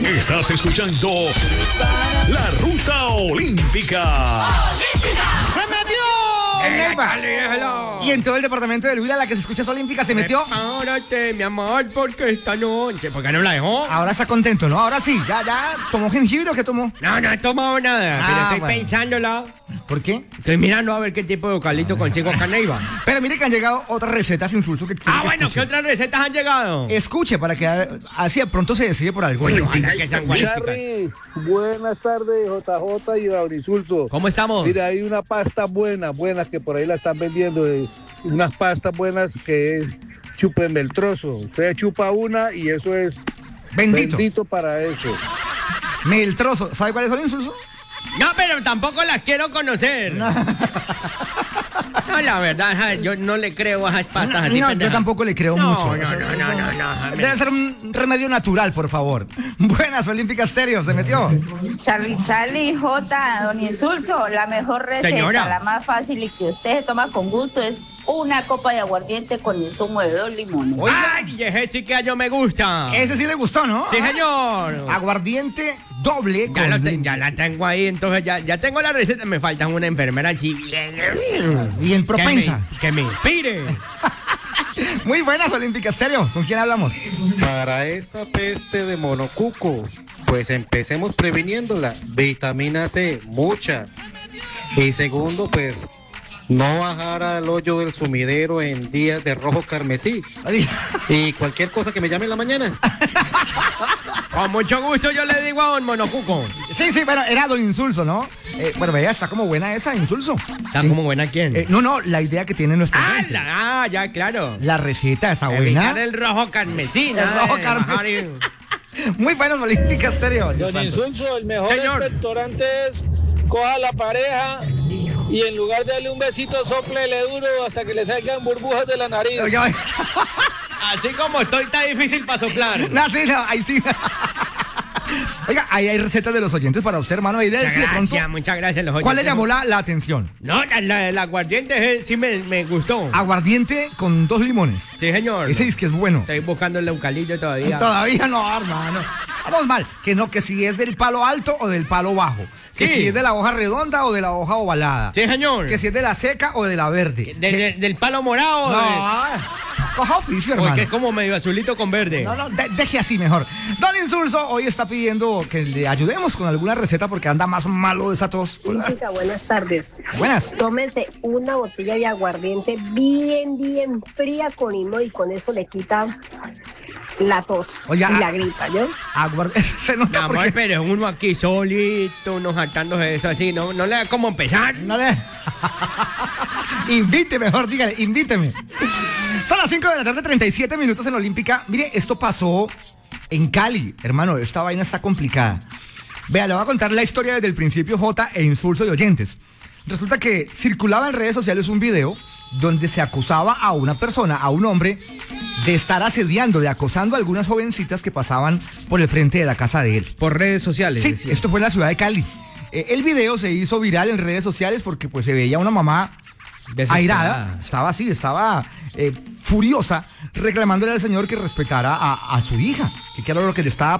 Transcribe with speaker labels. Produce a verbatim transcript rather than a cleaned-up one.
Speaker 1: Estás escuchando La Ruta Olímpica.
Speaker 2: ¡Se metió!
Speaker 3: En Neiva. Y en todo el departamento de Huila, la que se escucha es olímpica, se metió.
Speaker 2: Prepárate, mi amor, porque esta noche. ¿Por qué no la dejó?
Speaker 3: Ahora está contento, ¿no? Ahora sí, ya, ya. ¿Tomó jengibre o qué tomó?
Speaker 2: No, no he tomado nada,
Speaker 3: Ah,
Speaker 2: pero estoy
Speaker 3: bueno.
Speaker 2: pensándola.
Speaker 3: ¿Por qué?
Speaker 2: Estoy mirando a ver qué tipo de eucalipto consigo acá en Neiva.
Speaker 3: Pero mire que han llegado otras recetas insulso que quiero
Speaker 2: Ah,
Speaker 3: que
Speaker 2: bueno,
Speaker 3: escuche.
Speaker 2: ¿qué otras recetas han llegado?
Speaker 3: Escuche para que a- así de pronto se decide por algo.
Speaker 2: Bueno, ojalá que sean guayísticas.
Speaker 4: Charly, buenas tardes, J J y Raúl Insulso.
Speaker 2: ¿Cómo estamos?
Speaker 4: Mira, hay una pasta buena, buena que por ahí la están vendiendo, eh, unas pastas buenas que es chúpenme el trozo. Usted chupa una y eso es
Speaker 3: Bendito.
Speaker 4: bendito para eso.
Speaker 3: Me el trozo. ¿Sabe cuál es el insulso?
Speaker 2: No, pero tampoco las quiero conocer. No, la verdad, ja, yo no le creo a esas pastas así.
Speaker 3: No, yo
Speaker 2: pendejas.
Speaker 3: tampoco le creo
Speaker 2: No,
Speaker 3: mucho.
Speaker 2: no, no, no, no, no, no.
Speaker 3: Debe ser un remedio natural, por favor. Buenas, Olímpica Stereo, se metió.
Speaker 5: Charlie, Charlie, J, don Insulso, la mejor receta,
Speaker 2: Señora.
Speaker 5: la más fácil y que usted se toma con gusto es una copa de aguardiente con el zumo de dos limones.
Speaker 2: ¡Ay, ese sí que a yo me gusta!
Speaker 3: Ese sí le gustó, ¿no?
Speaker 2: ¡Sí, señor!
Speaker 3: Aguardiente doble
Speaker 2: Ya,
Speaker 3: con
Speaker 2: lo te-
Speaker 3: lim-
Speaker 2: ya la tengo ahí, entonces ya, ya tengo la receta. Me falta una enfermera así bien,
Speaker 3: bien propensa.
Speaker 2: Que me, que me inspire.
Speaker 3: Muy buenas, Olímpica Stereo. ¿Con quién hablamos?
Speaker 6: Para esa peste de monocuco, pues empecemos previniéndola. Vitamina C, mucha. Y segundo, pues no bajar al hoyo del sumidero en días de rojo carmesí.
Speaker 3: Ay,
Speaker 6: Y cualquier cosa que me llame en la mañana.
Speaker 2: Con mucho gusto yo le digo a don Monocuco.
Speaker 3: Sí, sí, bueno, era don Insulso, ¿no? Eh, bueno, vea, está como buena esa, Insulso.
Speaker 2: ¿Está
Speaker 3: Sí.
Speaker 2: como buena quién?
Speaker 3: Eh, no, no, la idea que tiene nuestro
Speaker 2: ah,
Speaker 3: oyente.
Speaker 2: la- ah, ya, claro.
Speaker 3: La receta está buena.
Speaker 2: Evitar el rojo carmesí.
Speaker 3: El
Speaker 2: nada
Speaker 3: rojo
Speaker 2: de
Speaker 3: carmesí.
Speaker 2: bajar y-
Speaker 3: Muy buenas, Olímpica Stereo. Dios
Speaker 7: Don
Speaker 3: santo.
Speaker 7: Insulso, el mejor
Speaker 2: Señor.
Speaker 7: expectorante es coja a la pareja y en lugar de darle un besito, soplele duro hasta que le salgan burbujas de la nariz.
Speaker 3: Oiga, oiga.
Speaker 2: Así como estoy, está difícil para soplar.
Speaker 3: No, sí, no, ahí sí. Oiga, ahí hay recetas de los oyentes para usted, hermano. Ahí le
Speaker 2: Muchas
Speaker 3: decía de pronto.
Speaker 2: gracias, muchas gracias. Los
Speaker 3: ¿Cuál le
Speaker 2: oyentes.
Speaker 3: llamó la, la atención?
Speaker 2: No, la, la, el aguardiente eh, sí me, me gustó.
Speaker 3: Aguardiente con dos limones.
Speaker 2: Sí, señor.
Speaker 3: Ese es que es bueno.
Speaker 2: Estoy buscando el eucalipto todavía.
Speaker 3: Todavía no, hermano. Vamos mal. Que no, que si es del palo alto o del palo bajo. Que
Speaker 2: Sí.
Speaker 3: si es de la hoja redonda o de la hoja ovalada.
Speaker 2: Sí, señor.
Speaker 3: Que si es de la seca o de la verde.
Speaker 2: De- de- del palo morado.
Speaker 3: No,
Speaker 2: de-
Speaker 3: coja oficio, hermano.
Speaker 2: porque es como medio azulito con verde.
Speaker 3: No, no, de- deje así mejor. Don Insulso hoy está pidiendo que le ayudemos con alguna receta porque anda más malo de esa tos.
Speaker 8: Olímpica, buenas tardes.
Speaker 3: Buenas.
Speaker 8: Tómese una botella de aguardiente bien, bien fría con limón y con eso le quita la tos
Speaker 3: Oiga,
Speaker 8: y la
Speaker 3: ah,
Speaker 8: gripa, ¿yo?
Speaker 3: Aguardiente. Se
Speaker 2: Mi
Speaker 3: nota
Speaker 2: amor,
Speaker 3: porque...
Speaker 2: pero uno aquí solito, uno saltándose de eso así, no, no le da como empezar.
Speaker 3: No le... Invite mejor, dígale, invíteme. Son las cinco de la tarde, treinta y siete minutos en Olímpica. Mire, esto pasó en Cali, hermano, esta vaina está complicada. Vea, le voy a contar la historia desde el principio, J, e Insulso de oyentes. Resulta que circulaba en redes sociales un video donde se acusaba a una persona, a un hombre, de estar asediando, de acosando a algunas jovencitas que pasaban por el frente de la casa de él.
Speaker 2: Por redes sociales.
Speaker 3: Sí,
Speaker 2: decía.
Speaker 3: esto fue en la ciudad de Cali. Eh, el video se hizo viral en redes sociales porque pues se veía una mamá
Speaker 2: Desesperada.
Speaker 3: airada, estaba así, estaba eh, furiosa, reclamándole al señor que respetara a, a su hija, que qué era lo que le estaba